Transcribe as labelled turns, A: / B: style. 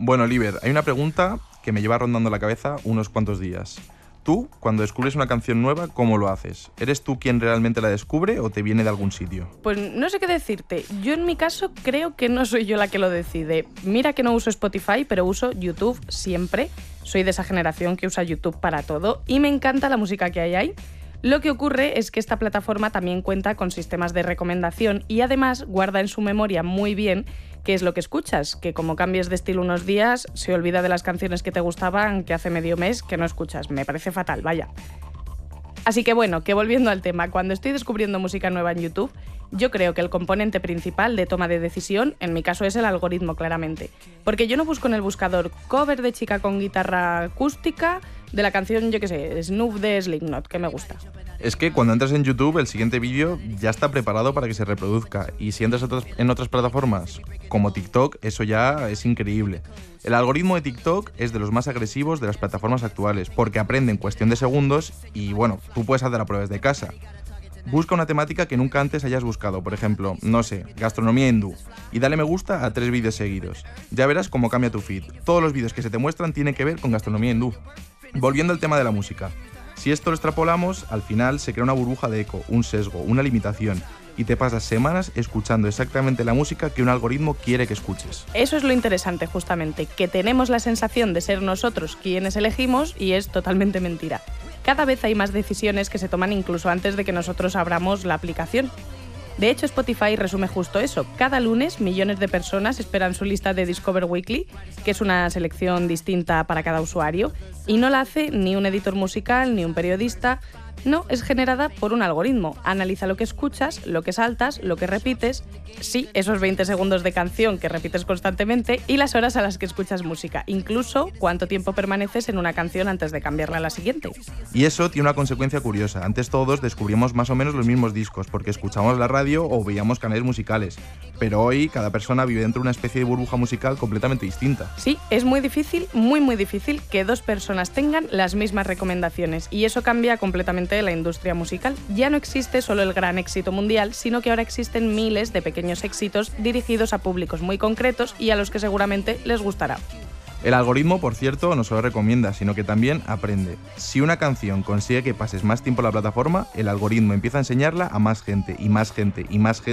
A: Bueno, Oliver, hay una pregunta que me lleva rondando la cabeza unos cuantos días. Tú, cuando descubres una canción nueva, ¿cómo lo haces? ¿Eres tú quien realmente la descubre o te viene de algún sitio?
B: Pues no sé qué decirte. Yo en mi caso creo que no soy yo la que lo decide. Mira que no uso Spotify, pero uso YouTube siempre. Soy de esa generación que usa YouTube para todo y me encanta la música que hay ahí. Lo que ocurre es que esta plataforma también cuenta con sistemas de recomendación y además guarda en su memoria muy bien qué es lo que escuchas, que como cambies de estilo unos días, se olvida de las canciones que te gustaban que hace medio mes que no escuchas. Me parece fatal, vaya. Así que bueno, que volviendo al tema, cuando estoy descubriendo música nueva en YouTube, yo creo que el componente principal de toma de decisión, en mi caso, es el algoritmo, claramente. Porque yo no busco en el buscador cover de chica con guitarra acústica de la canción, yo qué sé, Snoop de Slipknot, que me gusta.
A: Es que cuando entras en YouTube, el siguiente vídeo ya está preparado para que se reproduzca. Y si entras en otras plataformas, como TikTok, eso ya es increíble. El algoritmo de TikTok es de los más agresivos de las plataformas actuales, porque aprende en cuestión de segundos y, bueno, tú puedes hacer a pruebas de casa. Busca una temática que nunca antes hayas buscado, por ejemplo, no sé, gastronomía hindú, y dale me gusta a 3 vídeos seguidos. Ya verás cómo cambia tu feed. Todos los vídeos que se te muestran tienen que ver con gastronomía hindú. Volviendo al tema de la música. Si esto lo extrapolamos, al final se crea una burbuja de eco, un sesgo, una limitación, y te pasas semanas escuchando exactamente la música que un algoritmo quiere que escuches.
B: Eso es lo interesante, justamente, que tenemos la sensación de ser nosotros quienes elegimos y es totalmente mentira. Cada vez hay más decisiones que se toman incluso antes de que nosotros abramos la aplicación. De hecho, Spotify resume justo eso. Cada lunes, millones de personas esperan su lista de Discover Weekly, que es una selección distinta para cada usuario, y no la hace ni un editor musical ni un periodista. No, es generada por un algoritmo. Analiza lo que escuchas, lo que saltas, lo que repites, sí, esos 20 segundos de canción que repites constantemente y las horas a las que escuchas música, incluso cuánto tiempo permaneces en una canción antes de cambiarla a la siguiente.
A: Y eso tiene una consecuencia curiosa. Antes todos descubríamos más o menos los mismos discos porque escuchábamos la radio o veíamos canales musicales, pero hoy cada persona vive dentro de una especie de burbuja musical completamente distinta.
B: Sí, es muy difícil, muy difícil que dos personas tengan las mismas recomendaciones y eso cambia completamente la industria musical. Ya no existe solo el gran éxito mundial, sino que ahora existen miles de pequeños éxitos dirigidos a públicos muy concretos y a los que seguramente les gustará.
A: El algoritmo, por cierto, no solo recomienda, sino que también aprende. Si una canción consigue que pases más tiempo en la plataforma, el algoritmo empieza a enseñarla a más gente y más gente y más gente